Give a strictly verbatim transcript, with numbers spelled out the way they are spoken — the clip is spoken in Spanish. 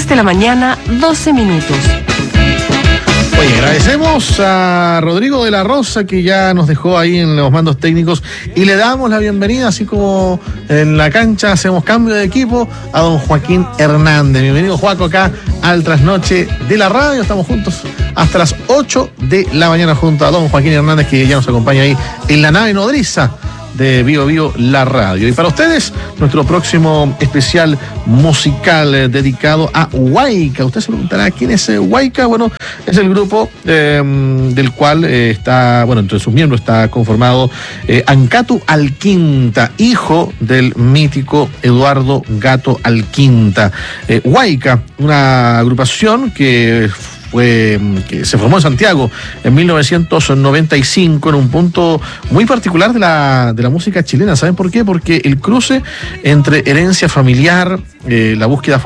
diez de la mañana, doce minutos. Oye, agradecemos a Rodrigo de la Rosa, que ya nos dejó ahí en los mandos técnicos, y le damos la bienvenida, así como en la cancha hacemos cambio de equipo, a don Joaquín Hernández. Bienvenido, Joaco, acá al Trasnoche de la Radio. Estamos juntos hasta las ocho de la mañana junto a don Joaquín Hernández, que ya nos acompaña ahí en la nave nodriza de Bio Bio La Radio. Y para ustedes, nuestro próximo especial musical eh, dedicado a Huayca. Usted se preguntará quién es eh, Huayca. Bueno, es el grupo eh, del cual eh, está, bueno, entre sus miembros está conformado eh, Ancatu Alquinta, hijo del mítico Eduardo Gato Alquinta. Eh, Huayca, una agrupación que Fue, que se formó en Santiago en mil novecientos noventa y cinco, en un punto muy particular de la, de la música chilena. ¿Saben por qué? Porque el cruce entre herencia familiar, eh, la búsqueda